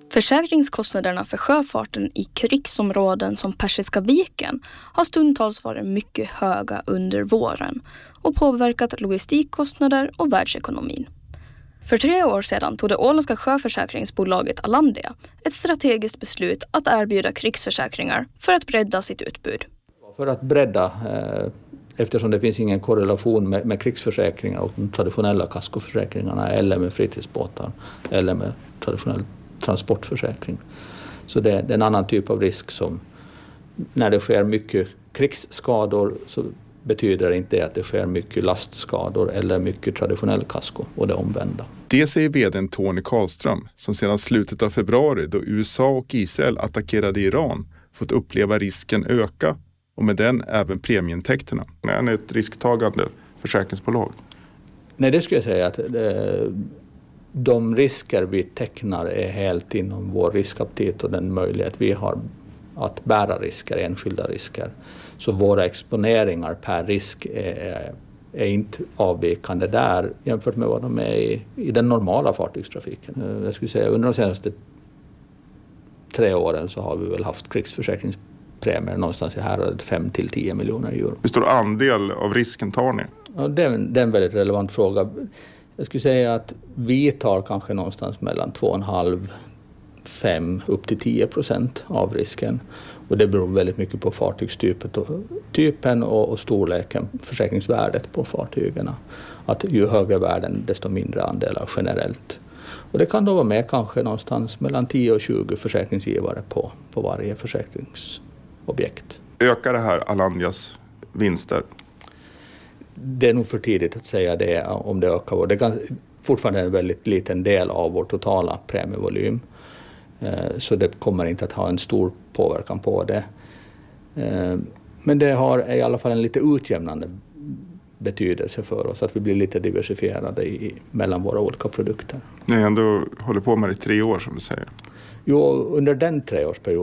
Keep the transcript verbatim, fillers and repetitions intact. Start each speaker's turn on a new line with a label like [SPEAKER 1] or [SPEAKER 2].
[SPEAKER 1] Försäkringskostnaderna för sjöfarten i krigsområden som Persiska viken har stundtals varit mycket höga under våren och påverkat logistikkostnader och världsekonomin. För tre år sedan tog det åländska sjöförsäkringsbolaget Alandia ett strategiskt beslut att erbjuda krigsförsäkringar för att bredda sitt utbud.
[SPEAKER 2] För att bredda, eh, eftersom det finns ingen korrelation med, med krigsförsäkringar och de traditionella kaskoförsäkringarna eller med fritidsbåtar eller med traditionell transportförsäkring. Så det, det är en annan typ av risk som när det sker mycket krigsskador så betyder inte det att det sker mycket lastskador eller mycket traditionell kasko och det omvända.
[SPEAKER 3] Det säger vdn Tony Karlström som sedan slutet av februari då U S A och Israel attackerade Iran fått uppleva risken öka och med den även premieintäkterna. Är ni ett risktagande försäkringsbolag?
[SPEAKER 2] Nej, det skulle jag säga att det, de risker vi tecknar är helt inom vår riskaptit och den möjlighet vi har att bära risker, enskilda risker. Så våra exponeringar per risk är, är inte avvikande där jämfört med vad de är i, i den normala fartygstrafiken. Jag skulle säga under de senaste tre åren så har vi väl haft krigsförsäkringspremier någonstans i här fem till tio miljoner euro.
[SPEAKER 3] Hur stor andel av risken tar ni?
[SPEAKER 2] Ja, det, är en, det är en väldigt relevant fråga. Jag skulle säga att vi tar kanske någonstans mellan två komma fem fem upp till tio procent av risken. Och det beror väldigt mycket på fartygstypen och, typen och, och storleken, försäkringsvärdet på fartygen. Att ju högre värden desto mindre andelar generellt. Och det kan då vara med kanske någonstans mellan tio och tjugo försäkringsgivare på, på varje försäkringsobjekt.
[SPEAKER 3] Ökar det här Alandias vinster?
[SPEAKER 2] Det är nog för tidigt att säga det om det ökar. Det kan fortfarande en väldigt liten del av vår totala premievolym. Så det kommer inte att ha en stor påverkan på det. Men det har i alla fall en lite utjämnande betydelse för oss. Att vi blir lite diversifierade i, mellan våra olika produkter.
[SPEAKER 3] Ni har ändå hållit på med det i tre år som du säger.
[SPEAKER 2] Jo, under den treårsperioden